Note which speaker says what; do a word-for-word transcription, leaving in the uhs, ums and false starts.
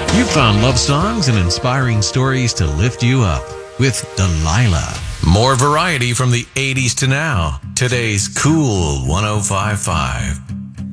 Speaker 1: You found love songs and inspiring stories to lift you up with Delilah. More variety from the eighties to now. Today's Cool one oh five point five.